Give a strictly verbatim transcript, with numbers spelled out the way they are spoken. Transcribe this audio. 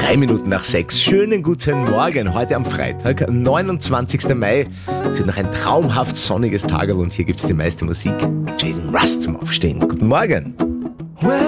Drei Minuten nach sechs. Schönen guten Morgen. Heute am Freitag, neunundzwanzigsten Mai. Es wird noch ein traumhaft sonniges Tag und hier gibt's die meiste Musik. Jason Russ zum Aufstehen. Guten Morgen. Well,